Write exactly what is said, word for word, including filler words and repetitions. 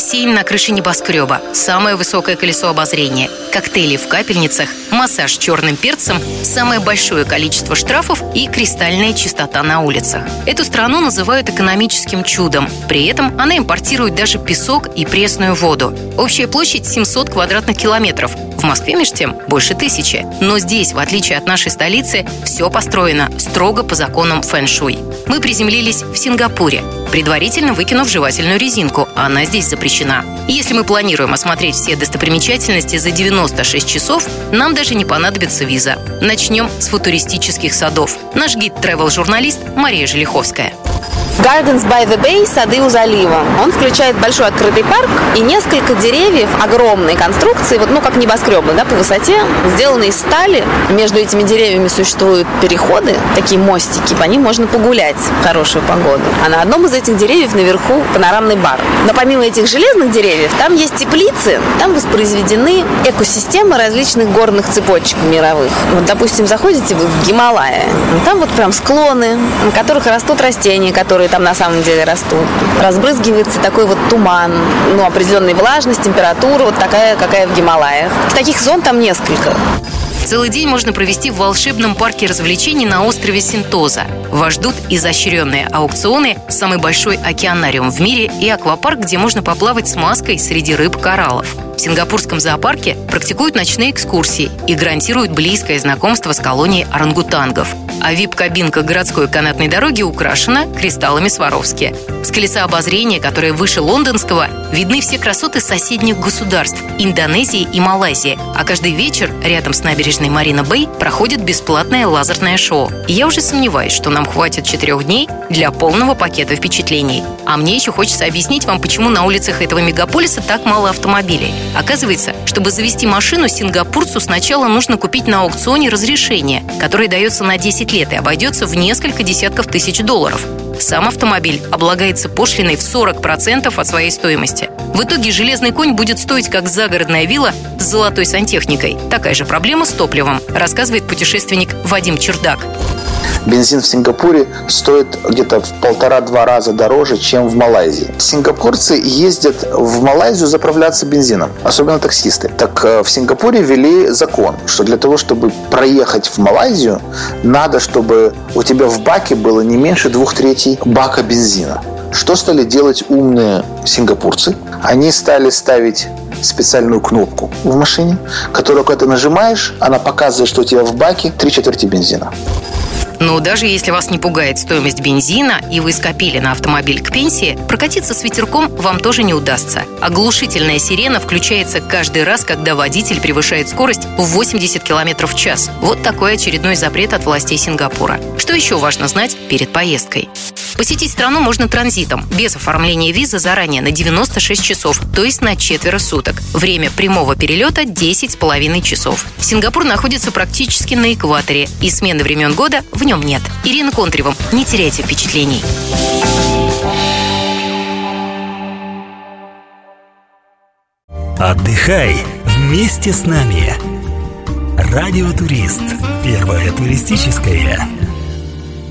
бассейн на крыше небоскреба, самое высокое колесо обозрения, коктейли в капельницах, массаж черным перцем, самое большое количество штрафов и кристальная чистота на улицах. Эту страну называют экономическим чудом. При этом она импортирует даже песок и пресную воду. Общая площадь семьсот квадратных километров. В Москве, между тем, больше тысячи. Но здесь, в отличие от нашей столицы, все построено строго по законам фэн-шуй. Мы приземлились в Сингапуре, предварительно выкинув жевательную резинку. Она здесь запрещена. Если мы планируем осмотреть все достопримечательности за девяносто шесть часов, нам даже не понадобится виза. Начнем с футуристических садов. Наш гид-тревел-журналист Мария Желиховская. Gardens by the Bay – сады у залива. Он включает большой открытый парк и несколько деревьев огромной конструкции, вот, ну, как небоскребы, да, по высоте, сделанные из стали. Между этими деревьями существуют переходы, такие мостики, по ним можно погулять в хорошую погоду. А на одном из этих деревьев наверху панорамный бар. Но помимо этих железных деревьев, там есть теплицы, там воспроизведены экосистемы различных горных цепочек мировых. Вот, допустим, заходите вы в Гималайи, там вот прям склоны, на которых растут растения, которые там на самом деле растут. Разбрызгивается такой вот туман, ну, определенная влажность, температура вот такая, какая в Гималаях. Таких зон там несколько. Целый день можно провести в волшебном парке развлечений на острове Сентоза. Вас ждут изощренные аукционы, самый большой океанариум в мире и аквапарк, где можно поплавать с маской среди рыб-кораллов. В сингапурском зоопарке практикуют ночные экскурсии и гарантируют близкое знакомство с колонией орангутангов. А ви ай пи-кабинка городской канатной дороги украшена кристаллами Сваровски. С колеса обозрения, которое выше лондонского, видны все красоты соседних государств – Индонезии и Малайзии. А каждый вечер рядом с набережной Марина-Бэй проходит бесплатное лазерное шоу. И я уже сомневаюсь, что нам хватит четырех дней для полного пакета впечатлений. А мне еще хочется объяснить вам, почему на улицах этого мегаполиса так мало автомобилей. Оказывается, чтобы завести машину, сингапурцу сначала нужно купить на аукционе разрешение, которое дается на десять лет и обойдется в несколько десятков тысяч долларов. Сам автомобиль облагается пошлиной в сорок процентов от своей стоимости. В итоге железный конь будет стоить как загородная вилла с золотой сантехникой. Такая же проблема с топливом, рассказывает путешественник Вадим Чердак. Бензин в Сингапуре стоит где-то в полтора-два раза дороже, чем в Малайзии. Сингапурцы ездят в Малайзию заправляться бензином, особенно таксисты. Так в Сингапуре ввели закон, что для того, чтобы проехать в Малайзию, надо, чтобы у тебя в баке было не меньше двух третей бака бензина. Что стали делать умные сингапурцы? Они стали ставить специальную кнопку в машине, которую, когда ты нажимаешь, она показывает, что у тебя в баке три четверти бензина. Но даже если вас не пугает стоимость бензина и вы скопили на автомобиль к пенсии, прокатиться с ветерком вам тоже не удастся. Оглушительная сирена включается каждый раз, когда водитель превышает скорость в восемьдесят километров в час. Вот такой очередной запрет от властей Сингапура. Что еще важно знать перед поездкой? Посетить страну можно транзитом, без оформления визы заранее на девяносто шесть часов, то есть на четверо суток. Время прямого перелета – десять с половиной часов. Сингапур находится практически на экваторе, и смены времен года в нем нет. Ирина Контрева, не теряйте впечатлений. Отдыхай вместе с нами. Радио Турист. Первое туристическое.